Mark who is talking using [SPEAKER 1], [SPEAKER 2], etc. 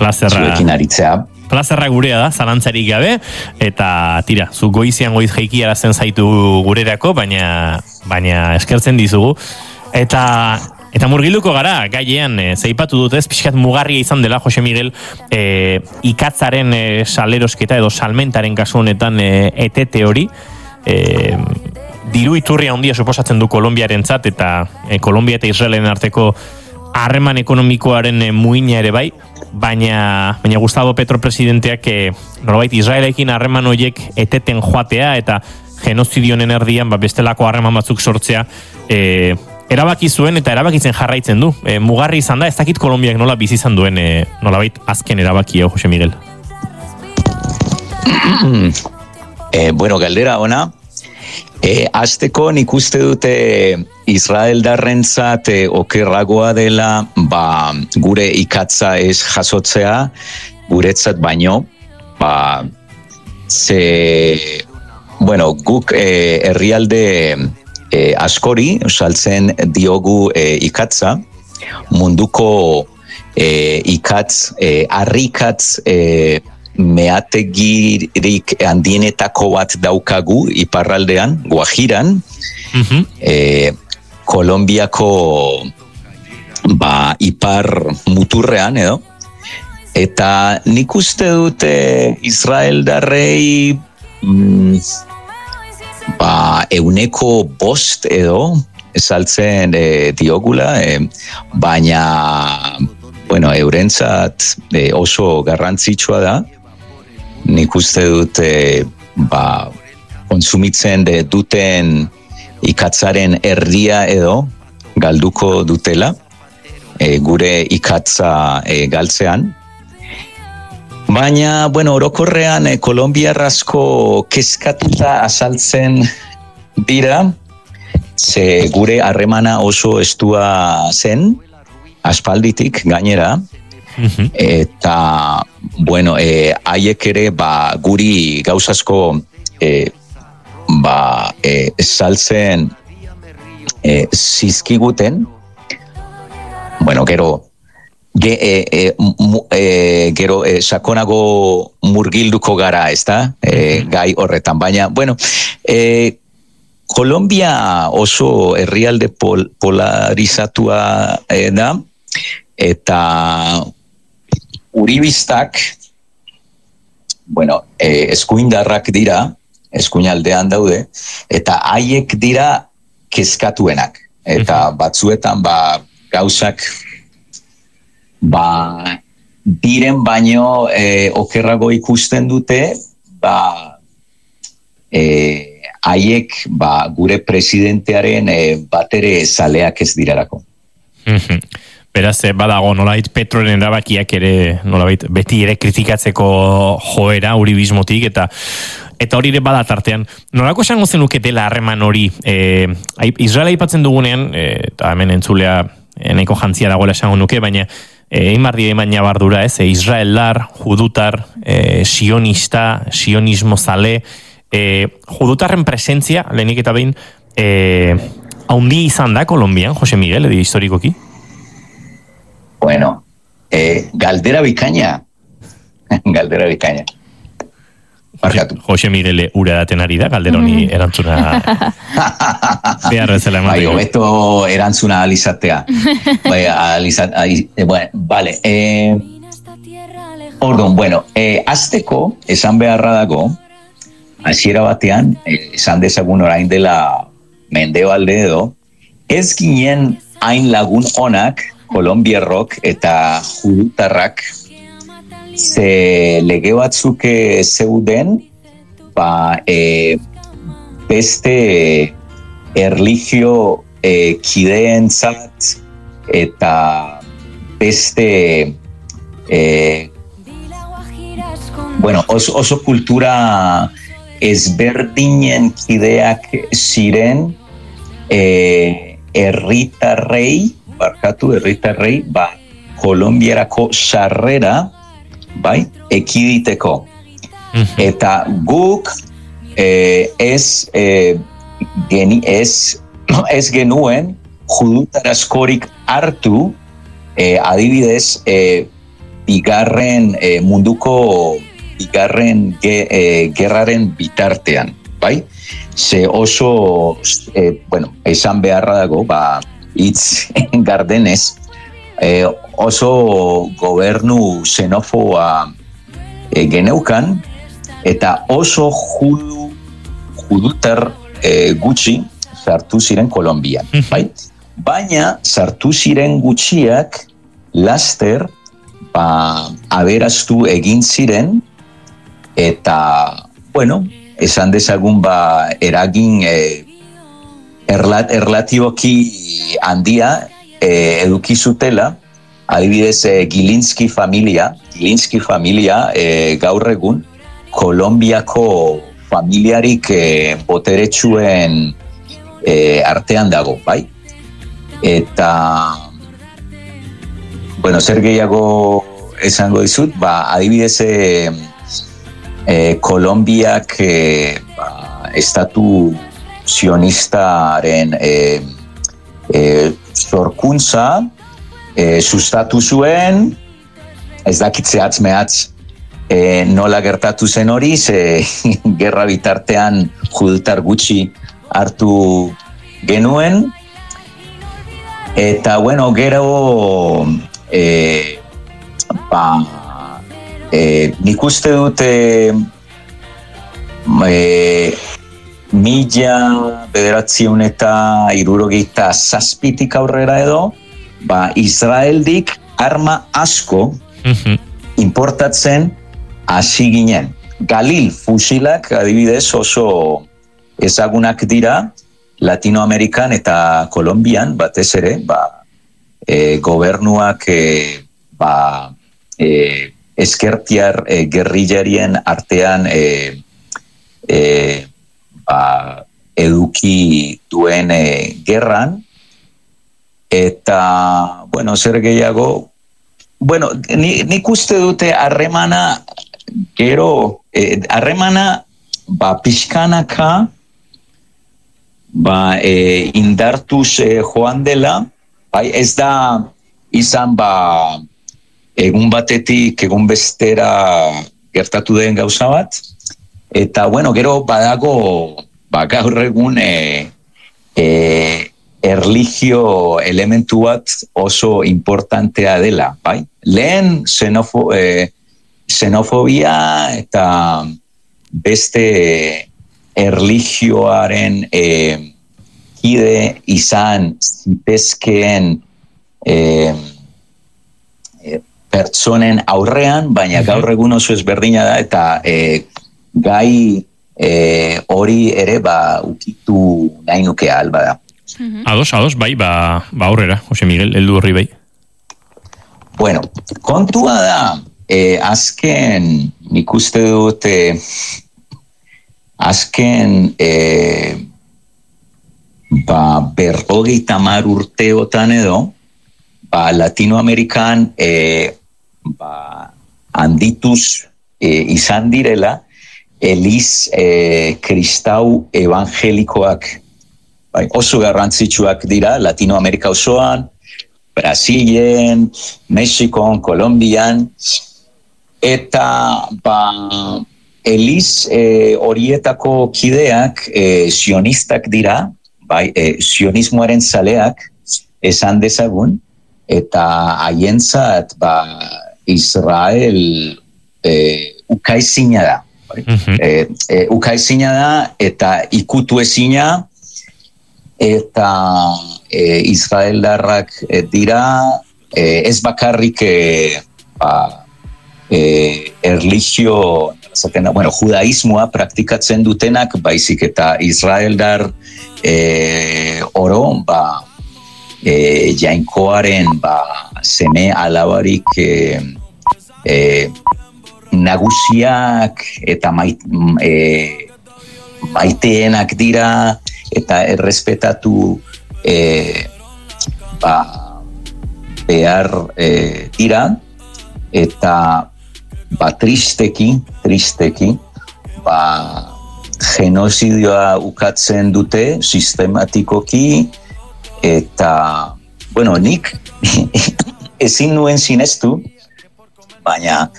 [SPEAKER 1] zuekin aritzea.
[SPEAKER 2] Plazerra gurea da, zalantzarik gabe, eta tira, zu goizian goiz jeikiara zen zaitu gurerako, baina eskertzen dizugu. Eta murgilduko gara, gaiean, zeipatu dut ez, pixkat mugarria izan dela, Jose Miguel, ikatzaren salerosketa edo salmentaren kasu honetan etete hori, diru iturria handia suposatzen du Kolonbiarentzat, eta Kolombia eta Israelen arteko harreman ekonomikoaren muina ere bai, baina Gustavo Petro presidenteak norbait Israelekin harreman horiek eteten joatea eta genozidionen erdian bestelako harreman batzuk sortzea erabaki zuen eta erabakitzen jarraitzen du. Mugarri izan da, ez dakit Kolombiak nola bizi izan duen nolabait azken erabaki Jose Miguel.
[SPEAKER 1] Bueno, galdera ona. Azteko nik uste dute Israeldarrentzat okerragoa dela gure ikatza ez jasotzea guretzat baino guk herrialde askori saltzen diogu ikatza munduko ikatz harrikatz meategirik handienetako bat daukagu iparraldean, Guajiran, Kolombiako ipar muturrean edo, eta nik uste dute Israeldarrei 100% edo saltzen diogula, baina eurentzat oso garrantzitsua da. Nik uste dut konsumitzen duten ikatzaren erdia edo galduko dutela gure ikatza galtzean. Baina, orokorrean Kolombiar asko kezkatuta azaltzen dira, ze gure harremana oso estua zen, aspalditik gainera, eta haiek ere guri gauzasko saltzen zizkiguten, gero sakonago murgilduko gara, ezta? Gai horretan, baina Kolombia oso herrialde polarizatua da, eta uribistak, eskuindarrak dira, eskuinaldean daude, eta haiek dira kezkatuenak. Eta batzuetan gauzak diren baino okerrago ikusten dute, haiek gure presidentearen batere zaleak ez dirarako.
[SPEAKER 2] Beraz, badago nolabait Petroren erabakiak ere nolabait beti ere kritikatzeko joera uribismotik eta hori ere bada tartean. Nolako esango zenuke dela harreman hori? Israela aipatzen dugunean, eta hemen entzulea nahiko jantzia dagoela esango nuke, baina eimarri emaina bardura, ez? Israeldar, judutar, sionista, sionismo zale, judutarren presentzia, lehenik eta behin, haundi izan da Kolombian, Jose Miguel, edo historikoki?
[SPEAKER 1] Galdera bikaina. Galdera bikaina. Barkatu.
[SPEAKER 2] Jose Miguel ura daten ari da, galdera honi erantzuna behar bezala emateko.
[SPEAKER 1] Hobeto erantzuna alizatea. Vale. Orduan, azteko, esan beharra dago, hasiera batean, esan dezagun orain dela mendebalde edo, ez ginen hain lagun onak, kolombiarrok eta judutarrak, ze lege batzuk zeuden, beste erlijio kideentzat eta beste oso kultura ezberdinen kideak ziren herritarrei Kolombiarako sarrera ekiditeko. Eta guk ez genuen judutar askorik hartu, adibidez bigarren munduko bigarren gerraren bitartean, bai? Ze oso, esan beharra dago, hitz gardenez, oso gobernu xenofoa geneukan, eta oso judutar gutxi sartu ziren Kolonbian, bai? Baina sartu ziren gutxiak laster aberaztu egin ziren, eta, esan dezagun eragin erlatiboki handia eduki zutela, adibidez Gilinski familia gaur egun Kolonbiako familiarik boteretsuen artean dago, bai? Eta, zer gehiago esango dizut, adibidez Kolonbiak estatu sionistaren sorkuntza sustatu zuen, ez dakit zehatz mehatz nola gertatu zen hori, ze gerra bitartean judutar gutxi hartu genuen, eta gero nik uste dute mila bederatziehun eta hirurogeita zazpitik aurrera edo, Israeldik arma asko importatzen hasi ginen. Galil fusilak adibidez oso ezagunak dira Latinoamerikan eta Kolonbian batez ere, gobernuak eskertiar gerrillarien artean eduki duen gerran, eta, zer gehiago, nik uste dute harremana, harremana, pixkanaka, indartuz joan dela, ez da izan, egun batetik, egun bestera gertatu den gauza bat, eta, gero badago, gaur egun erlijio elementu bat oso importantea dela, bai? Lehen xenofobia eta beste erlijioaren kide izan zitezkeen pertsonen aurrean, baina gaur egun oso ezberdina da, eta gai hori ere ukitu nahi nukea alba da.
[SPEAKER 2] Ados, bai, aurrera, Jose Miguel, heldu horri bai.
[SPEAKER 1] Kontua da, azken, nik uste dute, azken, berrogeita hamar urteotan edo, Latinoamerikan handituz izan direla, eliz kristau evangelikoak, oso garrantzitsuak dira Latinoamerika osoan, Brasilen, Mexikon, Kolonbian, eta eliz horietako kideak sionistak dira, sionismoaren zaleak esan dezagun, eta haientzat Israel ukaezina da. Ukaezina da eta ikutu ezina, eta Israeldarrak dira ez bakarrik erlijio, judaismoa praktikatzen dutenak, baizik eta Israeldar oro, jainkoaren seme alabarik nagusiak eta maiteenak dira, eta errespetatu behar dira, eta tristeki genozidioa ukatzen dute sistematikoki, eta nik ezin nuen sinestu baina